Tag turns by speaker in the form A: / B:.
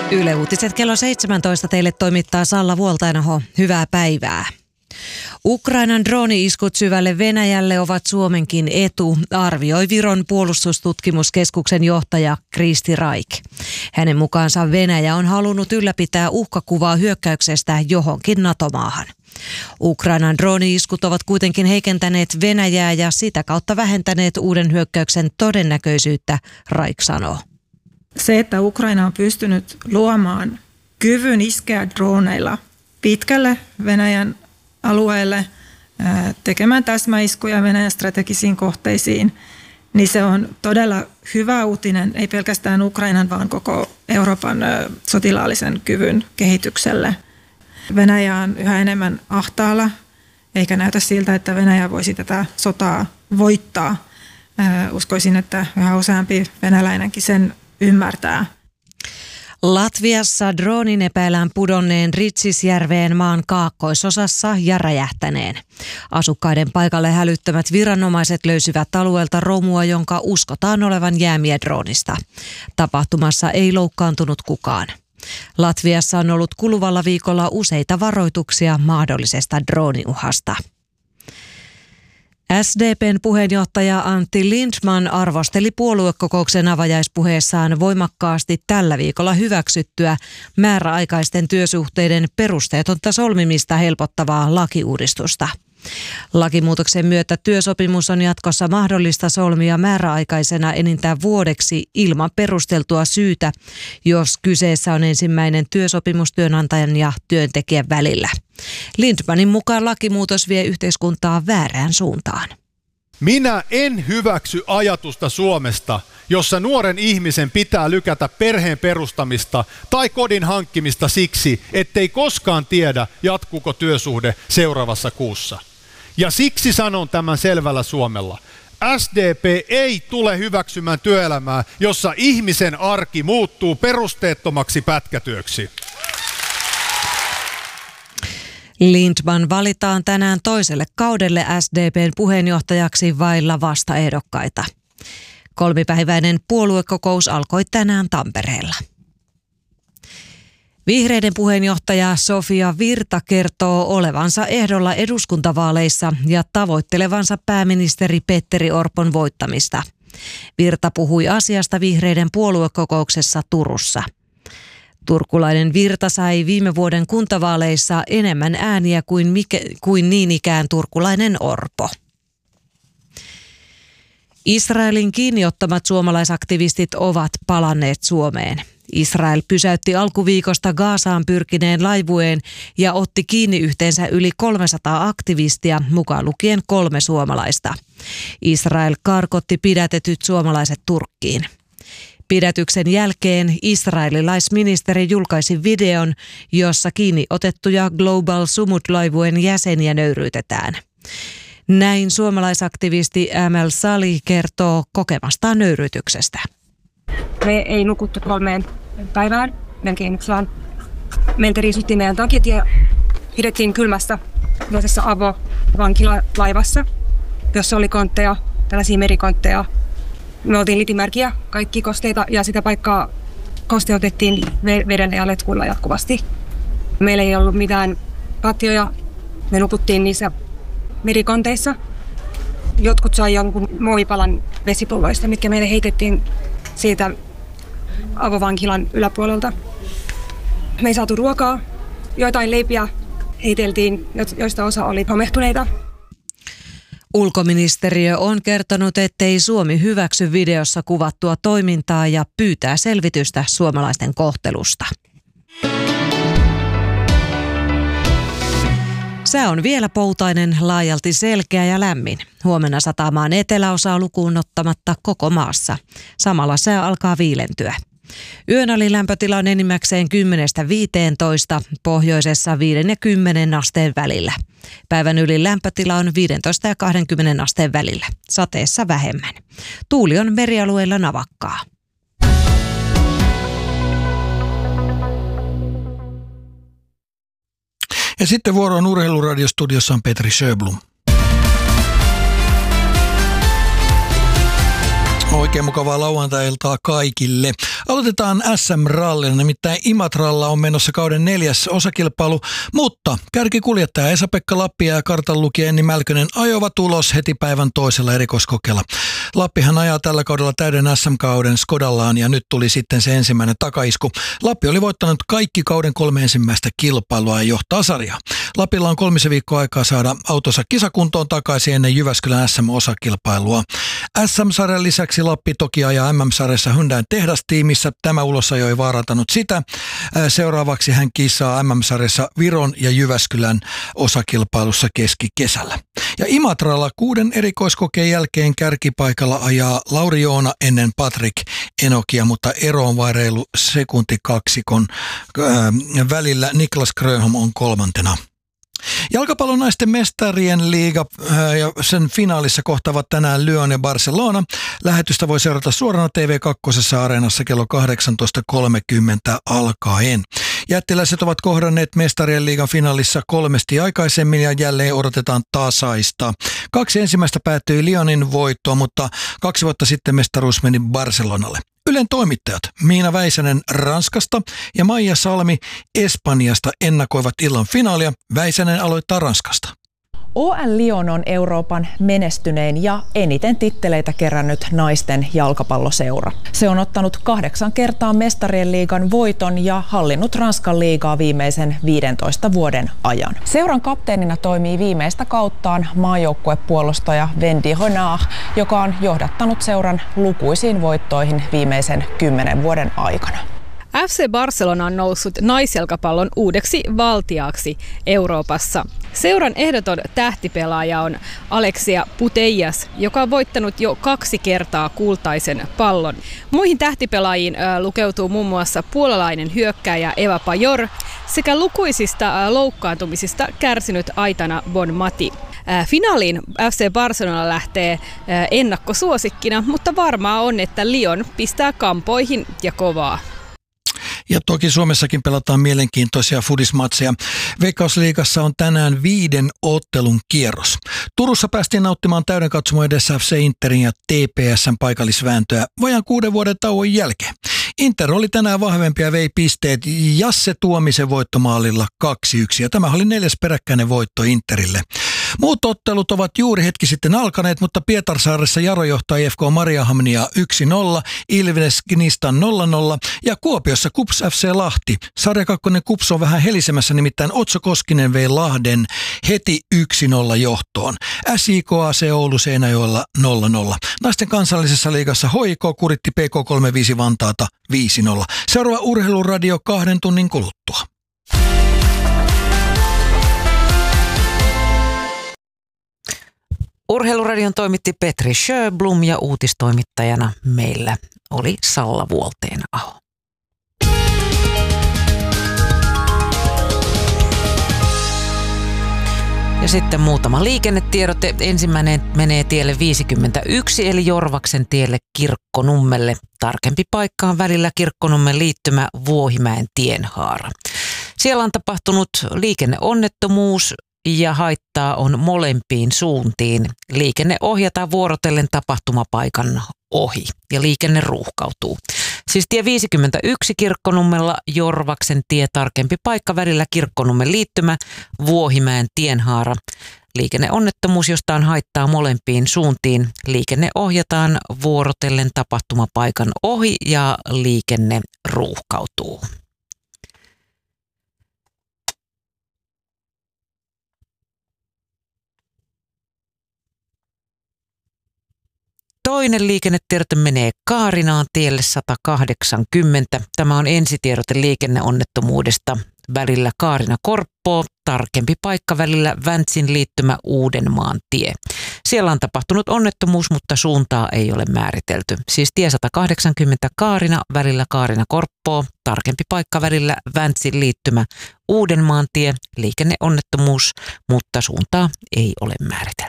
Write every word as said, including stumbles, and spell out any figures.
A: Yle Uutiset kello seitsemäntoista teille toimittaa Salla Vuoltainaho. Hyvää päivää. Ukrainan drooni-iskut syvälle Venäjälle ovat Suomenkin etu, arvioi Viron puolustustutkimuskeskuksen johtaja Kristi Raik. Hänen mukaansa Venäjä on halunnut ylläpitää uhkakuvaa hyökkäyksestä johonkin NATO-maahan. Ukrainan drooni-iskut ovat kuitenkin heikentäneet Venäjää ja sitä kautta vähentäneet uuden hyökkäyksen todennäköisyyttä, Raik sanoo.
B: Se, että Ukraina on pystynyt luomaan kyvyn iskeä droneilla pitkälle Venäjän alueelle, tekemään täsmäiskuja Venäjän strategisiin kohteisiin, niin se on todella hyvä uutinen, ei pelkästään Ukrainan, vaan koko Euroopan sotilaallisen kyvyn kehitykselle. Venäjä on yhä enemmän ahtaalla, eikä näytä siltä, että Venäjä voisi tätä sotaa voittaa. Uskoisin, että yhä useampi venäläinenkin sen ymmärtää.
A: Latviassa droonin epäillään pudonneen Ritsisjärveen maan kaakkoisosassa ja räjähtäneen. Asukkaiden paikalle hälyttämät viranomaiset löysivät alueelta romua, jonka uskotaan olevan jäämiä droonista. Tapahtumassa ei loukkaantunut kukaan. Latviassa on ollut kuluvalla viikolla useita varoituksia mahdollisesta drooniuhasta. S D P:n puheenjohtaja Antti Lindtman arvosteli puoluekokouksen avajaispuheessaan voimakkaasti tällä viikolla hyväksyttyä määräaikaisten työsuhteiden perusteetonta solmimista helpottavaa lakiuudistusta. Lakimuutoksen myötä työsopimus on jatkossa mahdollista solmia määräaikaisena enintään vuodeksi ilman perusteltua syytä, jos kyseessä on ensimmäinen työsopimus työnantajan ja työntekijän välillä. Lindtmanin mukaan lakimuutos vie yhteiskuntaa väärään suuntaan.
C: Minä en hyväksy ajatusta Suomesta, jossa nuoren ihmisen pitää lykätä perheen perustamista tai kodin hankkimista siksi, ettei koskaan tiedä, jatkuuko työsuhde seuraavassa kuussa. Ja siksi sanon tämän selvällä suomella. S D P ei tule hyväksymään työelämää, jossa ihmisen arki muuttuu perusteettomaksi pätkätyöksi.
A: Lindtman valitaan tänään toiselle kaudelle S D P:n puheenjohtajaksi vailla vastaehdokkaita. Kolmipäiväinen puoluekokous alkoi tänään Tampereella. Vihreiden puheenjohtaja Sofia Virta kertoo olevansa ehdolla eduskuntavaaleissa ja tavoittelevansa pääministeri Petteri Orpon voittamista. Virta puhui asiasta vihreiden puoluekokouksessa Turussa. Turkulainen Virta sai viime vuoden kuntavaaleissa enemmän ääniä kuin, mikä, kuin niin ikään turkulainen Orpo. Israelin kiinniottamat suomalaisaktivistit ovat palanneet Suomeen. Israel pysäytti alkuviikosta Gazaan pyrkineen laivueen ja otti kiinni yhteensä yli kolmesataa aktivistia, mukaan lukien kolme suomalaista. Israel karkotti pidätetyt suomalaiset Turkkiin. Pidätyksen jälkeen israelilaisministeri julkaisi videon, jossa kiinni otettuja Global Sumut-laivueen jäseniä nöyryytetään. Näin suomalaisaktivisti Amel Sali kertoo kokemastaan nöyryytyksestä.
D: Me ei nukuttu kolmeen päivään, melkein yksi vaan. Meiltä riisuttiin meidän takit ja pidettiin kylmässä tällaisessa avovankilalaivassa, jossa oli kontteja, tällaisia merikontteja. Me oltiin litimärkiä, kaikki kosteita ja sitä paikkaa kosteutettiin vedellä ja letkuilla jatkuvasti. Meillä ei ollut mitään patjoja, me nukuttiin niissä merikonteissa. Jotkut sai jonkun muovipalan vesipulloista, mitkä meille heitettiin siitä avovankilan yläpuolelta. Me ei saatu ruokaa, joitain leipiä heiteltiin, joista osa oli homehtuneita.
A: Ulkoministeriö on kertonut, ettei Suomi hyväksy videossa kuvattua toimintaa ja pyytää selvitystä suomalaisten kohtelusta. Sää on vielä poutainen, laajalti selkeä ja lämmin. Huomenna sataa maan eteläosaa lukuun ottamatta koko maassa. Samalla sää alkaa viilentyä. Yön alilämpötila on enimmäkseen kymmenestä viiteentoista, pohjoisessa viiden ja kymmenen asteen välillä. Päivän yli lämpötila on viisitoista ja kaksikymmentä asteen välillä, sateessa vähemmän. Tuuli on merialueilla navakkaa.
E: Ja sitten vuoroon Urheiluradiostudiossa on Petri Sjöblom. Oikein mukavaa lauantai-iltaa kaikille. Aloitetaan S M-rallilla, nimittäin Imatralla on menossa kauden neljäs osakilpailu, mutta kärkikuljettaja Esa-Pekka Lappi ja kartanlukija Enni Mälkönen ajoivat ulos heti päivän toisella erikoiskokeella. Lappihan ajaa tällä kaudella täyden S M-kauden Skodallaan ja nyt tuli sitten se ensimmäinen takaisku. Lappi oli voittanut kaikki kauden kolme ensimmäistä kilpailua ja johtaa sarjaa. Lapilla on kolmisen viikkoa aikaa saada autonsa kisakuntoon takaisin ennen Jyväskylän S M-osakilpailua. S M-sarjan lisäksi Lappi toki ajaa M M-sarjassa Hyundain tehdastiimissä. Tämä ulosajo ei vaarantanut sitä. Seuraavaksi hän kisaa M M-sarjassa Viron ja Jyväskylän osakilpailussa keskikesällä. Ja Imatralla kuuden erikoiskokeen jälkeen kärkipaikalla ajaa Lauri Joona ennen Patrick Enokia, mutta ero on vain reilu sekunti kaksikon välillä. Niklas Grönholm on kolmantena. Jalkapallon naisten mestarien liiga ja sen finaalissa kohtaavat tänään Lyon ja Barcelona. Lähetystä voi seurata suorana T V kaksi Areenassa kello kahdeksantoista kolmekymmentä alkaen. Jättiläiset ovat kohdanneet mestarien liigan finaalissa kolmesti aikaisemmin ja jälleen odotetaan tasaista. Kaksi ensimmäistä päättyi Lyonin voittoon, mutta kaksi vuotta sitten mestaruus meni Barcelonalle. Ylen toimittajat Miina Väisänen Ranskasta ja Maija Salmi Espanjasta ennakoivat illan finaalia. Väisänen aloittaa Ranskasta.
F: O L Lyon on Euroopan menestynein ja eniten titteleitä kerännyt naisten jalkapalloseura. Se on ottanut kahdeksan kertaa mestarien liigan voiton ja hallinnut Ranskan liigaa viimeisen viidentoista vuoden ajan. Seuran kapteenina toimii viimeistä kauttaan maajoukkuepuolustaja Wendy Renard, joka on johdattanut seuran lukuisiin voittoihin viimeisen kymmenen vuoden aikana.
G: F C Barcelona on noussut naisjalkapallon uudeksi valtiaaksi Euroopassa. Seuran ehdoton tähtipelaaja on Alexia Putellas, joka on voittanut jo kaksi kertaa kultaisen pallon. Muihin tähtipelaajiin lukeutuu muun muassa puolalainen hyökkääjä Eva Pajor sekä lukuisista loukkaantumisista kärsinyt Aitana Bonmati. Finaaliin F C Barcelona lähtee ennakkosuosikkina, mutta varmaa on, että Lyon pistää kampoihin ja kovaa.
E: Ja toki Suomessakin pelataan mielenkiintoisia fudismatseja. Veikkausliigassa on tänään viiden ottelun kierros. Turussa päästiin nauttimaan täyden katsomo edessä F C Interin ja T P S:n paikallisvääntöä vajaan kuuden vuoden tauon jälkeen. Inter oli tänään vahvempi ja vei pisteet Jasse Tuomisen voittomaalilla kaksi yksi ja tämä oli neljäs peräkkäinen voitto Interille. Muut ottelut ovat juuri hetki sitten alkaneet, mutta Pietarsaaressa Jaro johtaa I F K Mariehamnia yksi nolla, Ilves Gnistan nolla nolla ja Kuopiossa Kups F C Lahti. Sarja kakkonen Kups on vähän helisemässä, nimittäin Otso Koskinen vei Lahden heti yksi nolla johtoon. S I K A C Oulu Seinäjoella nolla nolla. Naisten kansallisessa liigassa H I K kuritti P K kolmekymmentäviisi Vantaata viisi nolla. Seuraava Urheiluradio kahden tunnin kuluttua.
A: Urheiluradion toimitti Petri Sjöblom ja uutistoimittajana meillä oli Salla Vuolteen-aho. Ja sitten muutama liikennetiedote. Ensimmäinen menee tielle viisikymmentäyksi eli Jorvaksen tielle Kirkkonummelle. Tarkempi paikka on välillä Kirkkonummen liittymä Vuohimäen tienhaara. Siellä on tapahtunut liikenneonnettomuus ja haittaa on molempiin suuntiin. Liikenne ohjataan vuorotellen tapahtumapaikan ohi ja liikenne ruuhkautuu. Siis tie viisikymmentäyksi Kirkkonummella Jorvaksen tie, tarkempi paikka välillä Kirkkonummen liittymä Vuohimäen tienhaara. Liikenneonnettomuus, josta on haittaa molempiin suuntiin. Liikenne ohjataan vuorotellen tapahtumapaikan ohi ja liikenne ruuhkautuu. Toinen liikennetiedote menee Kaarinaan tielle sata kahdeksankymmentä. Tämä on ensitiedote liikenneonnettomuudesta välillä Kaarina-Korppoo, tarkempi paikka välillä Väntsin liittymä Uudenmaan tie. Siellä on tapahtunut onnettomuus, mutta suuntaa ei ole määritelty. Siis tie sata kahdeksankymmentä Kaarina välillä Kaarina-Korppoo, tarkempi paikka välillä Väntsin liittymä Uudenmaan tie, liikenneonnettomuus, mutta suuntaa ei ole määritelty.